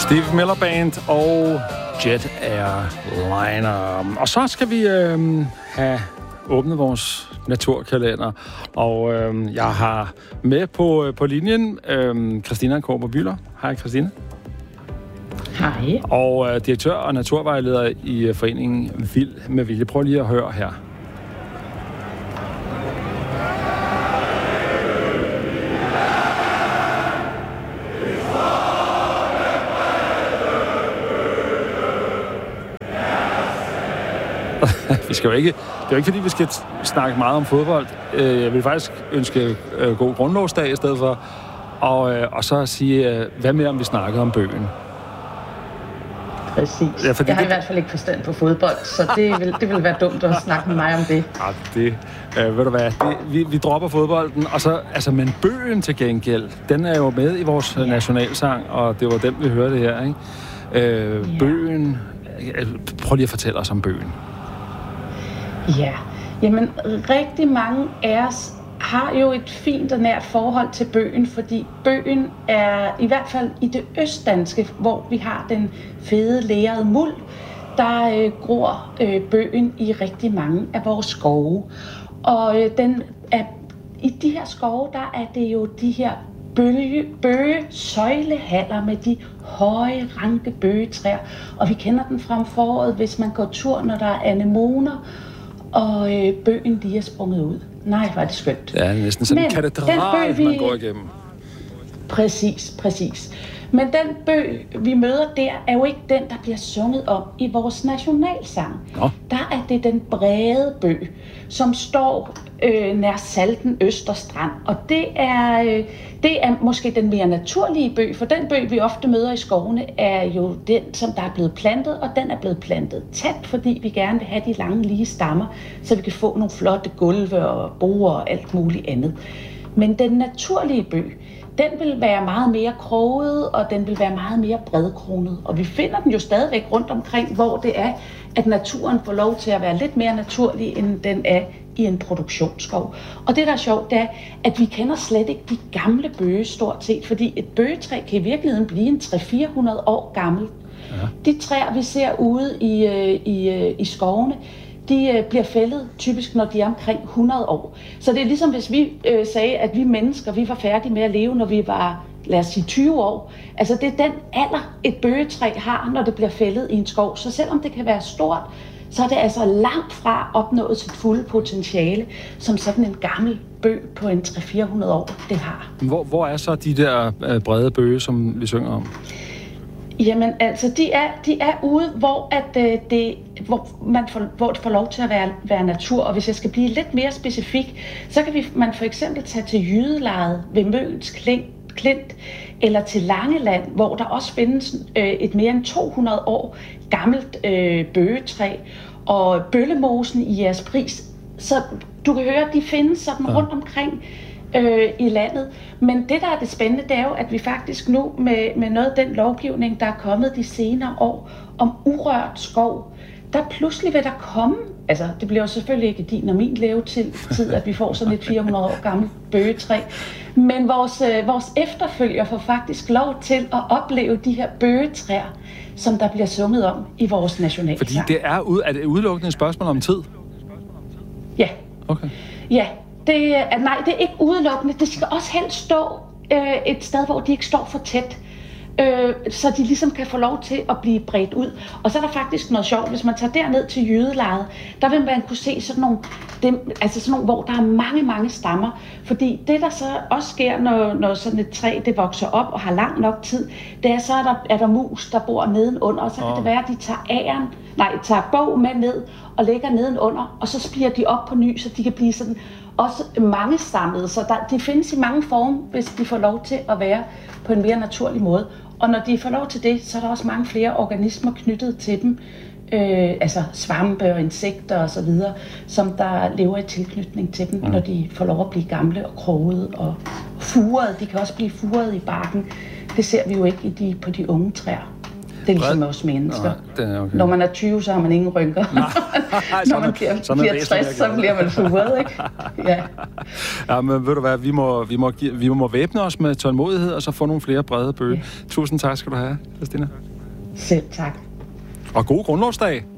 Steve Miller Band og Jet Airliner. Og så skal vi have åbnet vores naturkalender. Og jeg har med på linjen Christina Korber-Bühler. Hej Christina. Hej. Og direktør og naturvejleder i foreningen Vild med Vilje. Prøv lige at høre her. Det er jo ikke fordi, vi skal snakke meget om fodbold. Jeg vil faktisk ønske god grundlovsdag i stedet for. Og så sige, hvad med om vi snakkede om bøgen? Præcis. Ja, jeg har i hvert fald ikke forstand på fodbold, så det vil være dumt at snakke med mig om det. Ja, ved du hvad, vi dropper fodbolden, og så, altså, men bøgen til gengæld, den er jo med i vores nationalsang, og det var den, vi hørte her, ikke? Bøgen, prøv lige at fortælle os om bøgen. Ja, jamen rigtig mange af os har jo et fint og nært forhold til bøgen, fordi bøgen er i hvert fald i det østdanske, hvor vi har den fede lerede muld, der gror bøgen i rigtig mange af vores skove. Og i de her skove, der er det jo de her bøgesøjlehaller med de høje, ranke bøgetræer. Og vi kender den fra foråret, hvis man går tur, når der er anemoner, og bøgen lige er sprunget ud. Nej, var det skønt. Ja, næsten sådan en katedral, man går igennem. Præcis. Men den bøg, vi møder der, er jo ikke den, der bliver sunget om i vores nationalsang. Nå. Der er det den brede bøg, som står nær Salten Østerstrand. Og det er måske den mere naturlige bøg, for den bøg, vi ofte møder i skovene, er jo den, som der er blevet plantet, og den er blevet plantet tæt, fordi vi gerne vil have de lange, lige stammer, så vi kan få nogle flotte gulve og borer og alt muligt andet. Men den naturlige bøg, den vil være meget mere kroget, og den vil være meget mere bredkronet. Og vi finder den jo stadigvæk rundt omkring, hvor det er, at naturen får lov til at være lidt mere naturlig, end den er i en produktionsskov. Og det, der er sjovt, det er, at vi kender slet ikke de gamle bøge stort set, fordi et bøgetræ kan i virkeligheden blive en 300-400 år gammel. Ja. De træer, vi ser ude i skovene, de bliver fældet typisk, når de er omkring 100 år. Så det er ligesom, hvis vi sagde, at vi mennesker, vi var færdige med at leve, når vi var, lad os sige, 20 år. Altså det er den alder, et bøgetræ har, når det bliver fældet i en skov. Så selvom det kan være stort, så er det altså langt fra opnået sit fulde potentiale, som sådan en gammel bøg på en 300-400 år, det har. Hvor er så de der brede bøge, som vi synger om? Jamen altså, de er ude, hvor det får lov til at være natur. Og hvis jeg skal blive lidt mere specifik, så kan man for eksempel tage til Jydelejet ved Møns Klint, eller til Langeland, hvor der også findes et mere end 200 år gammelt bøgetræ, og Bøllemosen i Jægerspris. Så du kan høre, at de findes sådan rundt omkring i landet. Men det, der er det spændende, det er jo, at vi faktisk nu med noget af den lovgivning, der er kommet de senere år om urørt skov, der pludselig vil der komme, altså det bliver jo selvfølgelig ikke din og min levetid, at vi får sådan et 400 år gammelt bøgetræ, men vores efterfølgere får faktisk lov til at opleve de her bøgetræer, som der bliver sunget om i vores nationalsang. Fordi det er det udelukkende et spørgsmål om tid? Ja. Okay. Ja. Det er ikke udelukkende. Det skal også helst stå et sted, hvor de ikke står for tæt, så de ligesom kan få lov til at blive bredt ud. Og så er der faktisk noget sjovt, hvis man tager derned til Jydelejet, der vil man kunne se sådan nogle, hvor der er mange, mange stammer. Fordi det, der så også sker, når sådan et træ det vokser op og har lang nok tid, det er så, er der mus, der bor nedenunder, og så kan det være, at de tager bog med ned og lægger nedenunder, og så spirer de op på ny, så de kan blive sådan også mange stammede. Så de findes i mange former, hvis de får lov til at være på en mere naturlig måde. Og når de får lov til det, så er der også mange flere organismer knyttet til dem, altså svampe og insekter og så videre, som der lever i tilknytning til dem, når de får lov at blive gamle og krogede og furede. De kan også blive furet i barken. Det ser vi jo ikke på de unge træer. Det er ligesom os mennesker. Nej, okay. Når man er 20, så har man ingen rynker. Når man bliver 60, så bliver man furet, ikke? Ja. Ja, men ved du hvad, vi må væbne os med tålmodighed, og så få nogle flere brede bøge. Ja. Tusind tak skal du have, Christina. Selv tak. Og god grundlovsdag.